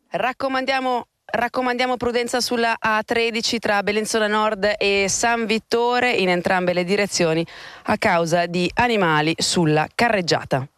Raccomandiamo prudenza sulla A13 tra Bellinzona Nord e San Vittore in entrambe le direzioni a causa di animali sulla carreggiata.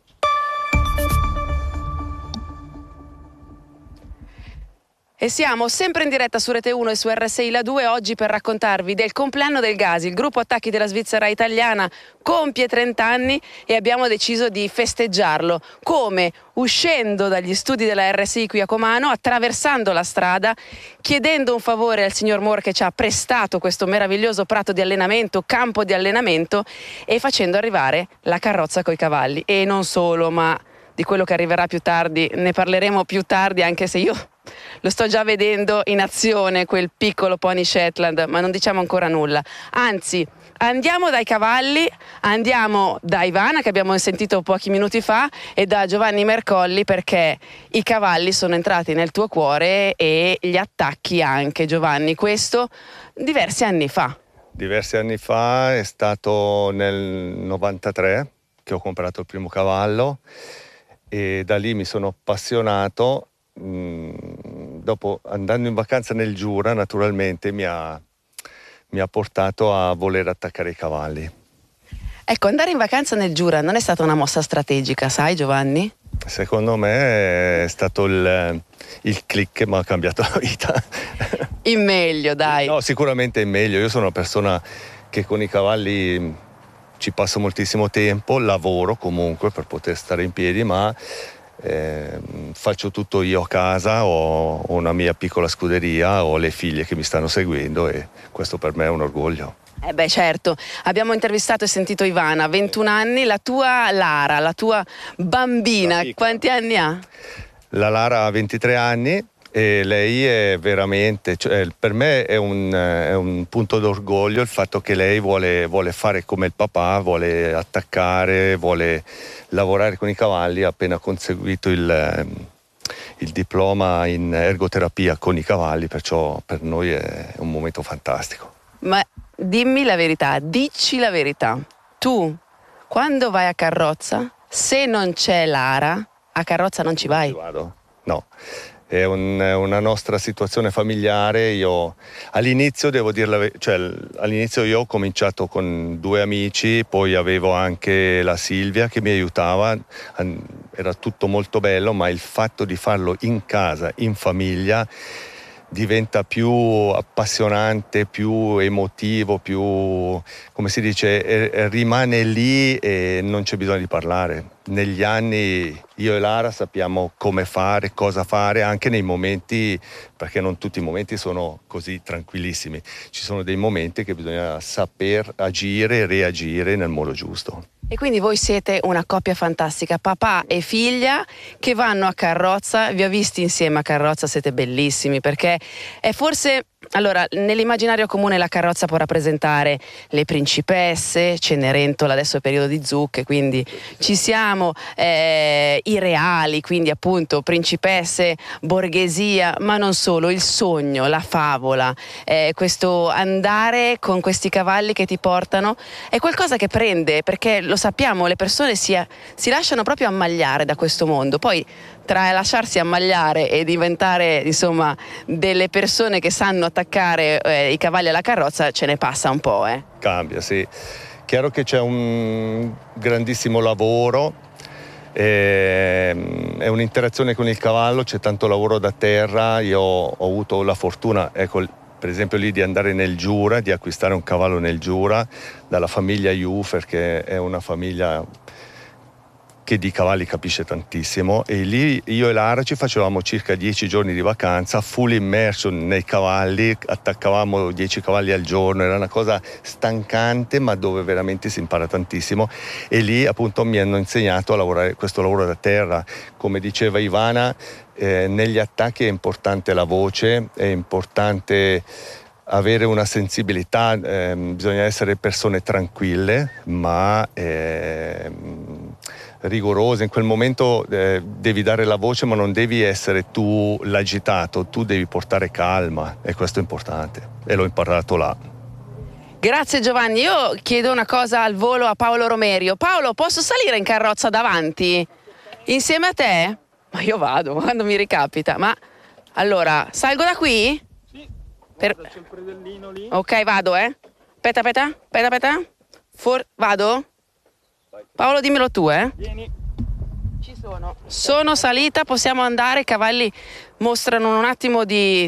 E siamo sempre in diretta su Rete 1 e su RSI La 2 oggi per raccontarvi del compleanno del Gasi. Il gruppo attacchi della Svizzera italiana compie 30 anni e abbiamo deciso di festeggiarlo. Come? Uscendo dagli studi della RSI qui a Comano, attraversando la strada, chiedendo un favore al signor Moore che ci ha prestato questo meraviglioso prato di allenamento, campo di allenamento, e facendo arrivare la carrozza coi cavalli. E non solo, ma di quello che arriverà più tardi ne parleremo più tardi, anche se io lo sto già vedendo in azione, quel piccolo pony Shetland, ma non diciamo ancora nulla. Anzi, andiamo dai cavalli, andiamo da Ivana, che abbiamo sentito pochi minuti fa, e da Giovanni Mercolli, perché i cavalli sono entrati nel tuo cuore e gli attacchi anche, Giovanni. Questo diversi anni fa. Diversi anni fa, è stato nel 93 che ho comprato il primo cavallo e da lì mi sono appassionato. Dopo, andando in vacanza nel Giura, naturalmente mi ha portato a voler attaccare i cavalli. Ecco, andare in vacanza nel Giura non è stata una mossa strategica, sai Giovanni? Secondo me è stato il click che mi ha cambiato la vita. In meglio, dai. No, sicuramente in meglio. Io sono una persona che con i cavalli ci passo moltissimo tempo, lavoro comunque per poter stare in piedi, ma faccio tutto io a casa, ho una mia piccola scuderia, ho le figlie che mi stanno seguendo e questo per me è un orgoglio. Beh, certo, abbiamo intervistato e sentito Ivana, 21 anni, la tua Lara, la tua bambina, quanti anni ha? La Lara ha 23 anni e lei è veramente, cioè, per me è un punto d'orgoglio il fatto che lei vuole fare come il papà, vuole attaccare, vuole lavorare con i cavalli. Ha appena conseguito il diploma in ergoterapia con i cavalli, perciò per noi è un momento fantastico. Ma dimmi la verità, dici la verità, tu quando vai a carrozza, se non c'è Lara, a carrozza non ci vai? Non ci vado, no. È una nostra situazione familiare. Io all'inizio, devo dirla, all'inizio io ho cominciato con 2 amici, poi avevo anche la Silvia che mi aiutava, era tutto molto bello, ma il fatto di farlo in casa, in famiglia, diventa più appassionante, più emotivo, più, come si dice, rimane lì e non c'è bisogno di parlare. Negli anni io e Lara sappiamo come fare, cosa fare, anche nei momenti, perché non tutti i momenti sono così tranquillissimi. Ci sono dei momenti che bisogna saper agire e reagire nel modo giusto. E quindi voi siete una coppia fantastica, papà e figlia che vanno a carrozza. Vi ho visti insieme a carrozza, siete bellissimi, perché è forse, allora, nell'immaginario comune la carrozza può rappresentare le principesse, Cenerentola, adesso è periodo di zucche, quindi ci siamo, i reali, quindi appunto principesse, borghesia, ma non solo, il sogno, la favola, questo andare con questi cavalli che ti portano è qualcosa che prende, perché lo sappiamo, le persone si lasciano proprio ammagliare da questo mondo. Poi tra lasciarsi ammagliare e diventare insomma delle persone che sanno attaccare i cavalli alla carrozza ce ne passa un po'. Cambia, sì. Chiaro che c'è un grandissimo lavoro, è un'interazione con il cavallo, c'è tanto lavoro da terra. Io ho avuto la fortuna, ecco, per esempio lì di andare nel Giura, di acquistare un cavallo nel Giura dalla famiglia Jufer, che è una famiglia che di cavalli capisce tantissimo, e lì io e Lara ci facevamo circa 10 giorni di vacanza full immersion nei cavalli, attaccavamo 10 cavalli al giorno, era una cosa stancante ma dove veramente si impara tantissimo, e lì appunto mi hanno insegnato a lavorare questo lavoro da terra. Come diceva Ivana, negli attacchi è importante la voce, è importante avere una sensibilità, bisogna essere persone tranquille ma rigorose. In quel momento devi dare la voce, ma non devi essere tu l'agitato, tu devi portare calma, e questo è importante e l'ho imparato là. Grazie Giovanni, io chiedo una cosa al volo a Paolo Romerio. Paolo, posso salire in carrozza davanti? Insieme a te? Ma io vado quando mi ricapita. Ma allora, salgo da qui? Sì, Per- guarda, c'è il predellino lì. Ok, vado, Aspetta. Vado? Paolo, dimmelo tu, Vieni. Ci sono. Sono salita, possiamo andare. I cavalli mostrano un attimo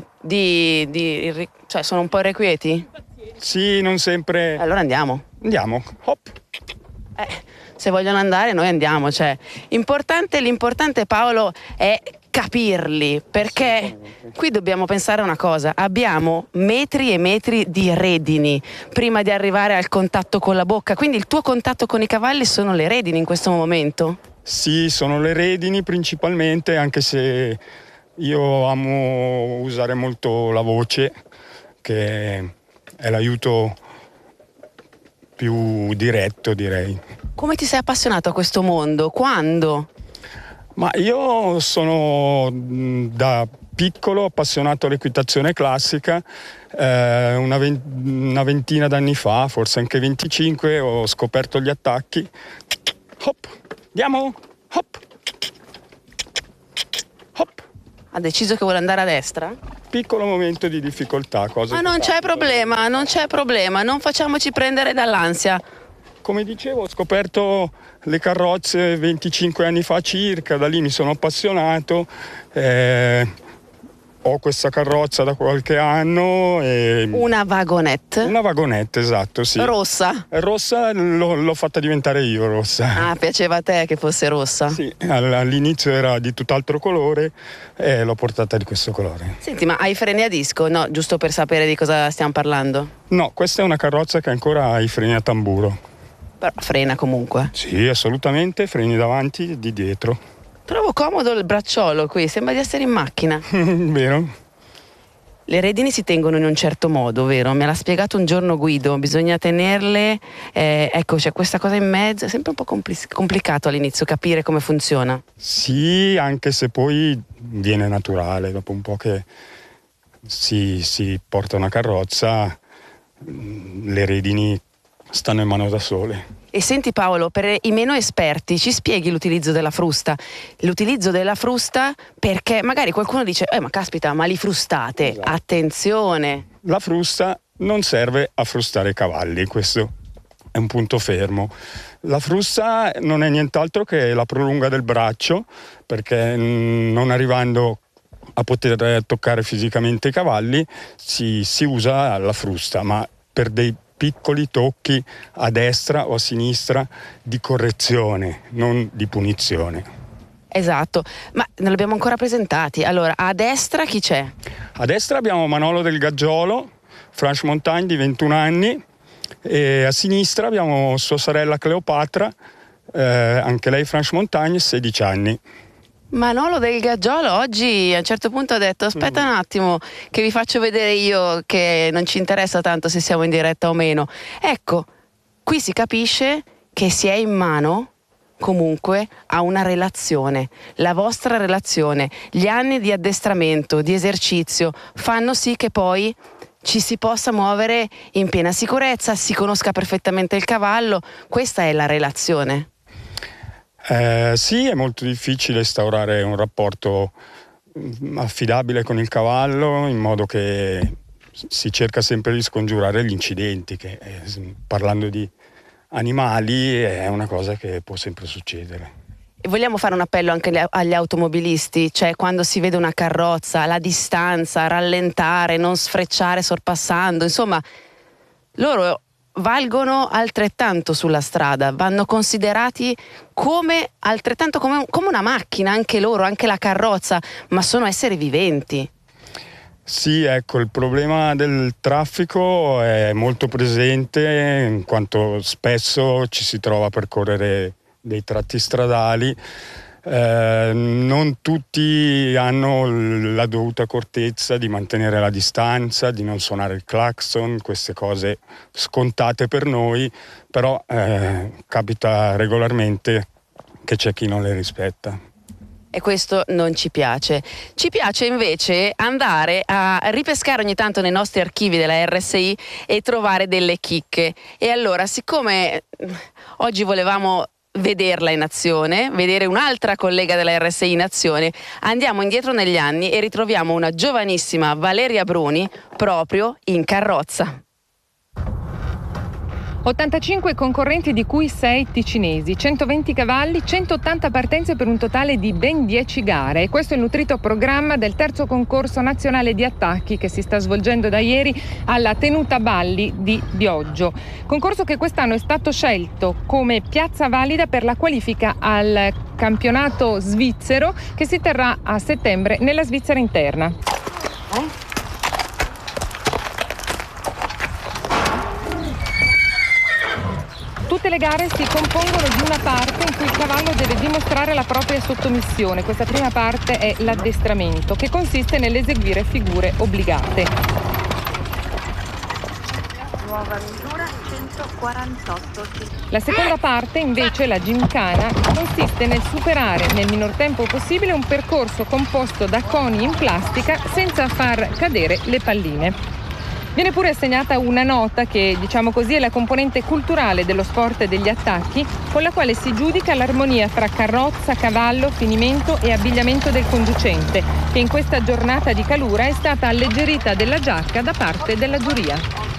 cioè, sono un po' irrequieti? Sì, non sempre. Allora andiamo. Andiamo, hop. Se vogliono andare, noi andiamo. Cioè, l'importante, Paolo, è capirli, perché qui dobbiamo pensare a una cosa: abbiamo metri e metri di redini prima di arrivare al contatto con la bocca, quindi il tuo contatto con i cavalli sono le redini in questo momento? Sì, sono le redini principalmente, anche se io amo usare molto la voce, che è l'aiuto più diretto, direi. Come ti sei appassionato a questo mondo? Quando? Ma io sono da piccolo appassionato all'equitazione classica, una ventina d'anni fa, forse anche 25, ho scoperto gli attacchi. Hop, andiamo, hop, hop. Ha deciso che vuole andare a destra? Piccolo momento di difficoltà. Ma non c'è problema, non facciamoci prendere dall'ansia. Come dicevo, ho scoperto le carrozze 25 anni fa circa, da lì mi sono appassionato, ho questa carrozza da qualche anno. Una vagonette? Una vagonette, esatto, sì. Rossa? Rossa l'ho fatta diventare io, rossa. Ah, piaceva a te che fosse rossa? Sì, all'inizio era di tutt'altro colore e l'ho portata di questo colore. Senti, ma hai freni a disco? No, giusto per sapere di cosa stiamo parlando. No, questa è una carrozza che ancora ha i freni a tamburo. Però frena comunque. Sì, assolutamente, freni davanti e di dietro. Trovo comodo il bracciolo qui, sembra di essere in macchina. Vero? Le redini si tengono in un certo modo, vero? Me l'ha spiegato un giorno Guido, bisogna tenerle, ecco, c'è questa cosa in mezzo, è sempre un po' complicato all'inizio capire come funziona. Sì, anche se poi viene naturale, dopo un po' che si porta una carrozza, le redini stanno in mano da sole. E senti Paolo, per i meno esperti ci spieghi l'utilizzo della frusta? L'utilizzo della frusta perché magari qualcuno dice ma caspita, ma li frustate, esatto. Attenzione! La frusta non serve a frustare i cavalli, questo è un punto fermo. La frusta non è nient'altro che la prolunga del braccio, perché non arrivando a poter toccare fisicamente i cavalli si usa la frusta, ma per dei piccoli tocchi a destra o a sinistra di correzione, non di punizione. Esatto, ma non l'abbiamo ancora presentati. Allora, a destra chi c'è? A destra abbiamo Manolo del Gaggiolo, Franche Montagne di 21 anni, e a sinistra abbiamo sua sorella Cleopatra, anche lei Franche Montagne, 16 anni. Manolo del Gaggiolo oggi a un certo punto ha detto aspetta un attimo che vi faccio vedere io che non ci interessa tanto se siamo in diretta o meno. Ecco, qui si capisce che si è in mano comunque a una relazione. La vostra relazione, gli anni di addestramento, di esercizio fanno sì che poi ci si possa muovere in piena sicurezza, si conosca perfettamente il cavallo. Questa è la relazione. Sì, è molto difficile instaurare un rapporto affidabile con il cavallo, in modo che si cerca sempre di scongiurare gli incidenti, che parlando di animali è una cosa che può sempre succedere. E vogliamo fare un appello anche agli automobilisti, cioè quando si vede una carrozza, la distanza, rallentare, non sfrecciare sorpassando, insomma, loro valgono altrettanto sulla strada, vanno considerati come altrettanto come una macchina, anche loro, anche la carrozza, ma sono esseri viventi. Sì, ecco, il problema del traffico è molto presente, in quanto spesso ci si trova a percorrere dei tratti stradali. Non tutti hanno la dovuta accortezza di mantenere la distanza, di non suonare il clacson, queste cose scontate per noi, però capita regolarmente che c'è chi non le rispetta. E questo non ci piace. Ci piace invece andare a ripescare ogni tanto nei nostri archivi della RSI e trovare delle chicche. E allora, siccome oggi volevamo vederla in azione, vedere un'altra collega della RSI in azione. Andiamo indietro negli anni e ritroviamo una giovanissima Valeria Bruni proprio in carrozza. 85 concorrenti, di cui 6 ticinesi, 120 cavalli, 180 partenze per un totale di ben 10 gare. E questo è il nutrito programma del terzo concorso nazionale di attacchi che si sta svolgendo da ieri alla Tenuta Balli di Bioggio. Concorso che quest'anno è stato scelto come piazza valida per la qualifica al campionato svizzero che si terrà a settembre nella Svizzera interna. Tutte le gare si compongono di una parte in cui il cavallo deve dimostrare la propria sottomissione. Questa prima parte è l'addestramento, che consiste nell'eseguire figure obbligate. Nuova misura 148. La seconda parte, invece, la gincana, consiste nel superare nel minor tempo possibile un percorso composto da coni in plastica senza far cadere le palline. Viene pure assegnata una nota che, diciamo così, è la componente culturale dello sport degli attacchi, con la quale si giudica l'armonia fra carrozza, cavallo, finimento e abbigliamento del conducente, che in questa giornata di calura è stata alleggerita della giacca da parte della giuria.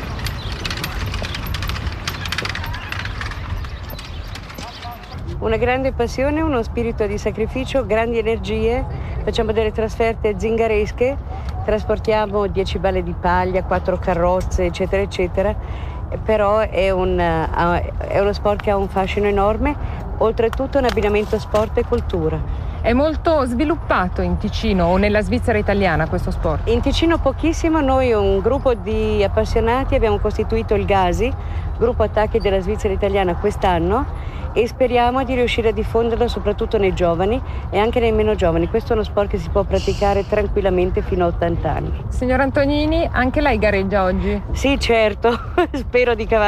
Una grande passione, uno spirito di sacrificio, grandi energie, facciamo delle trasferte zingaresche, trasportiamo 10 balle di paglia, 4 carrozze, eccetera, eccetera, però è uno sport che ha un fascino enorme, oltretutto un abbinamento sport e cultura. È molto sviluppato in Ticino o nella Svizzera italiana questo sport? In Ticino pochissimo, noi un gruppo di appassionati abbiamo costituito il GASI, gruppo attacchi della Svizzera italiana, quest'anno, e speriamo di riuscire a diffonderlo soprattutto nei giovani e anche nei meno giovani. Questo è uno sport che si può praticare tranquillamente fino a 80 anni. Signor Antonini, anche lei gareggia oggi? Sì, certo, spero di cavallo.